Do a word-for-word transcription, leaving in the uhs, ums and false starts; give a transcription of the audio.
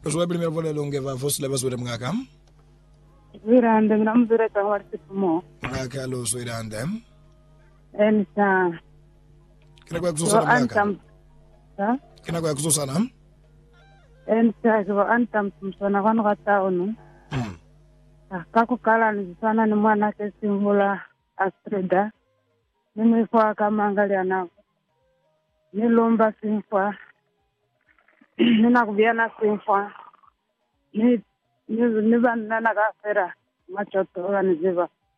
Lo primero vole lo ngeva vos le basure mngaka. Virande ngamzure tawar sipumo. Mngaka lo so irande. Ensa. Kina kwa kususa na mngaka. Ha? Kina kwa kususa na? Ensa so antam sumsona kwano kata onu. Mm. Kako kala ni sana ni mwana ke simula Astrida. Nimefua kama angalia na. Nilomba simfua. Nina kubiana simfua. Ni ni ni bana na kafera. Machoto organiziva.